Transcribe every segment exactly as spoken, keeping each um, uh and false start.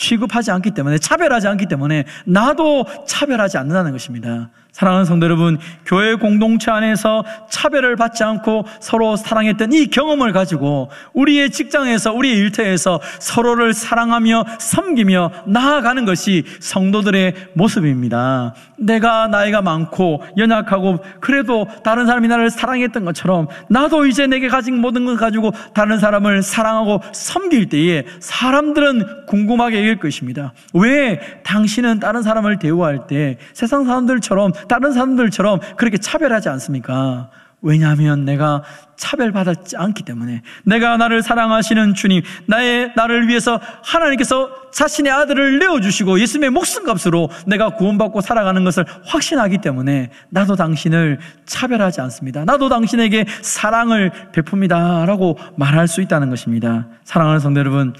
취급하지 않기 때문에, 차별하지 않기 때문에 나도 차별하지 않는다는 것입니다. 사랑하는 성도 여러분, 교회 공동체 안에서 차별을 받지 않고 서로 사랑했던 이 경험을 가지고 우리의 직장에서, 우리의 일터에서 서로를 사랑하며 섬기며 나아가는 것이 성도들의 모습입니다. 내가 나이가 많고 연약하고 그래도 다른 사람이 나를 사랑했던 것처럼 나도 이제 내게 가진 모든 걸 가지고 다른 사람을 사랑하고 섬길 때에 사람들은 궁금하게 얘기할 것입니다. 왜 당신은 다른 사람을 대우할 때 세상 사람들처럼, 다른 사람들처럼 그렇게 차별하지 않습니까? 왜냐하면 내가 차별받지 않기 때문에, 내가 나를 사랑하시는 주님, 나의 나를 위해서 하나님께서 자신의 아들을 내어주시고 예수님의 목숨값으로 내가 구원받고 살아가는 것을 확신하기 때문에 나도 당신을 차별하지 않습니다. 나도 당신에게 사랑을 베풉니다 라고 말할 수 있다는 것입니다. 사랑하는 성도 여러분,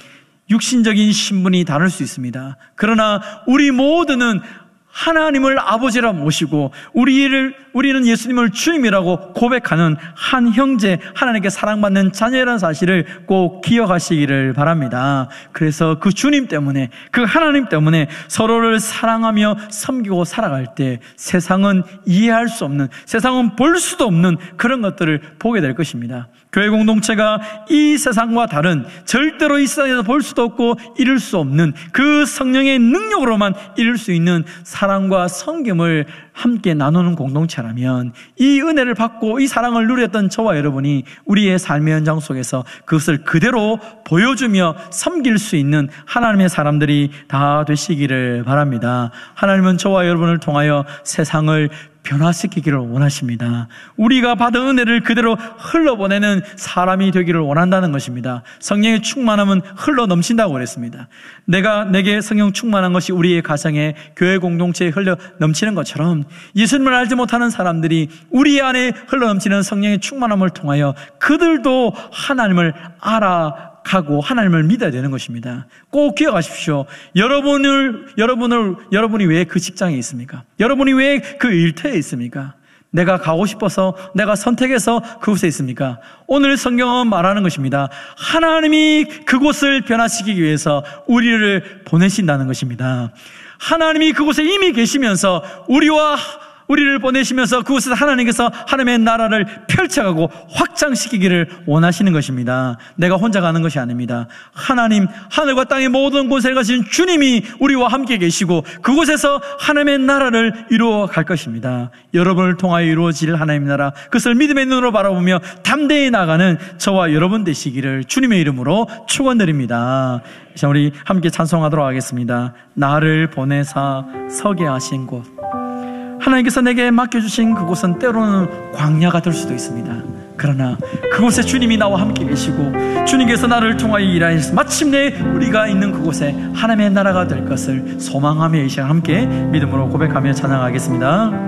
육신적인 신분이 다를 수 있습니다. 그러나 우리 모두는 하나님을 아버지라 모시고 우리를, 우리는 예수님을 주님이라고 고백하는 한 형제, 하나님께 사랑받는 자녀라는 사실을 꼭 기억하시기를 바랍니다. 그래서 그 주님 때문에, 그 하나님 때문에 서로를 사랑하며 섬기고 살아갈 때 세상은 이해할 수 없는, 세상은 볼 수도 없는 그런 것들을 보게 될 것입니다. 교회 공동체가 이 세상과 다른, 절대로 이 세상에서 볼 수도 없고 이룰 수 없는 그 성령의 능력으로만 이룰 수 있는 사랑과 섬김을 함께 나누는 공동체라면, 이 은혜를 받고 이 사랑을 누렸던 저와 여러분이 우리의 삶의 현장 속에서 그것을 그대로 보여주며 섬길 수 있는 하나님의 사람들이 다 되시기를 바랍니다. 하나님은 저와 여러분을 통하여 세상을 변화시키기를 원하십니다. 우리가 받은 은혜를 그대로 흘러보내는 사람이 되기를 원한다는 것입니다. 성령의 충만함은 흘러 넘친다고 그랬습니다. 내가 내게 성령 충만한 것이 우리의 가정에, 교회 공동체에 흘러 넘치는 것처럼 예수님을 알지 못하는 사람들이 우리 안에 흘러 넘치는 성령의 충만함을 통하여 그들도 하나님을 알아 하고 하나님을 믿어야 되는 것입니다. 꼭 기억하십시오. 여러분을, 여러분을, 여러분이 왜 그 직장에 있습니까? 여러분이 왜 그 일터에 있습니까? 내가 가고 싶어서, 내가 선택해서 그곳에 있습니까? 오늘 성경은 말하는 것입니다. 하나님이 그곳을 변화시키기 위해서 우리를 보내신다는 것입니다. 하나님이 그곳에 이미 계시면서 우리와 우리를 보내시면서 그곳에서 하나님께서 하나님의 나라를 펼쳐가고 확장시키기를 원하시는 것입니다. 내가 혼자 가는 것이 아닙니다. 하나님, 하늘과 땅의 모든 곳에 가신 주님이 우리와 함께 계시고 그곳에서 하나님의 나라를 이루어 갈 것입니다. 여러분을 통하여 이루어질 하나님의 나라, 그것을 믿음의 눈으로 바라보며 담대히 나가는 저와 여러분 되시기를 주님의 이름으로 축원드립니다. 자, 우리 함께 찬송하도록 하겠습니다. 나를 보내사 서게 하신 곳. 하나님께서 내게 맡겨주신 그곳은 때로는 광야가 될 수도 있습니다. 그러나 그곳에 주님이 나와 함께 계시고 주님께서 나를 통하여 일하셔서 마침내 우리가 있는 그곳에 하나님의 나라가 될 것을 소망하며 이 시간 함께 믿음으로 고백하며 찬양하겠습니다.